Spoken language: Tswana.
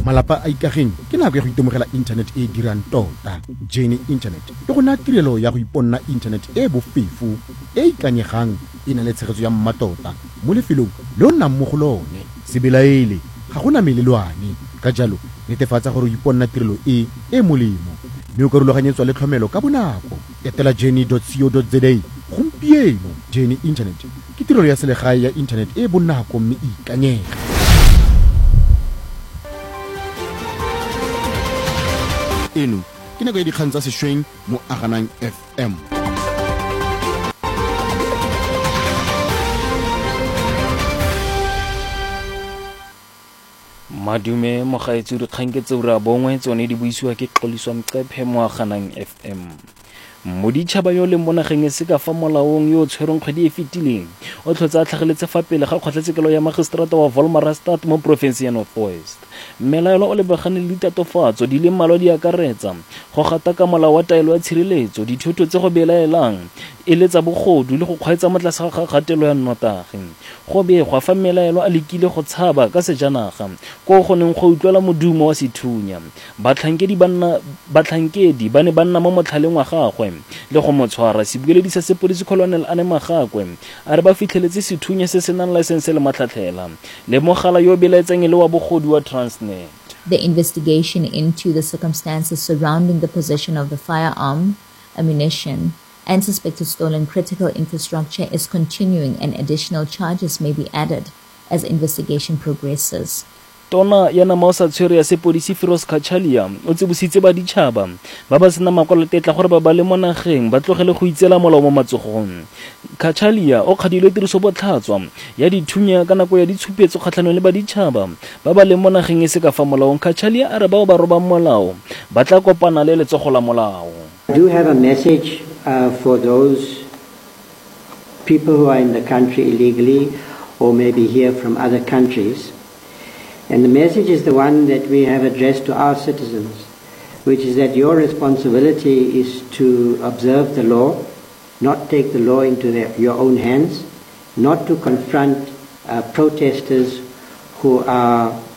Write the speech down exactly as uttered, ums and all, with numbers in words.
malapa a ikageng ke nako ya go itemogela internet e dirang tota Journey Internet le go naya tirelo ya go iponna internet e bofefo e ikanyegang e na le tshegetso ya mmatota mo lefelong le o nnang mo go lone se belaele ga gona melelwane ka jalo netefatsa gore o iponna tirelo e e molemo mme o ka rulaganyetswa le tlhomelo ka bonako etela journey dot co dot za gompieno. Journey Internet ke tirelo ya selegae ya internet e bonako mme e ikanyega. Eno ke nako ya dikgang tsa sešweng mo Aganang F M. Madume mogaetsi dikgang ke tseo re a bongwe tsone di buisiwa ke Xoliswa Mqephe mo Aganang F M. Mo ditšhaba yo le mo nageng e se ka fa molaong yo o tshwereng kgwedi e fetileng o tlhotse a tlhageletse fa pele ga kgotlatshekelo ya magistrata wa Wolmaranstad mo porofense ya North West. Mmelaelo o lebagane le ditatofatso di le mmalwa di akaretsa go gataka molao wa taelo ya tshireletso, dithoto tse go belaelang e le tsa bogodu le go kgweetsa mo tlase ga kgatelo ya nnotagi. Go begwa fa mmelaelo a lekile go tshaba ka sejanaga ko go neng go utlwela modumo wa sethunya. Batlhankedi banna batlhankedi ba ne ba nna mo motlhaleng wa gagwe le go mo tshwara. Sebueledi sa sepodisi Colonel Ane Magakwe a re ba fitlheletse sethunya se se nang license le matlhatlhela le mogala yo belaetsang le wa bogodu wa Transnet. The investigation into the circumstances surrounding the possession of the firearm, ammunition, and suspected stolen critical infrastructure is continuing, and additional charges may be added as investigation progresses. Tona ya nama sa tshwere ya sepodisi Firoz Kachalia o tsebositse ba ditšhaba ba ba sena makwalotetla gore ba ba le mo nageng ba tlogele go itsela molao mo matsogong. Kachalia o kgadilwe tiriso botlhatswa ya dithunya ka nako ya ditshupetso kgatlhanong le ba ditšhaba ba ba le mo nageng e se ka fa molaong. Kachalia a re bao ba robang molao ba tla kopana le letsogo la molao. I do have a message uh, for those people who are in the country illegally or maybe here from other countries. And the message is the one that we have addressed to our citizens, which is that your responsibility is to observe the law, not take the law into their, your own hands, not to confront uh, protesters who are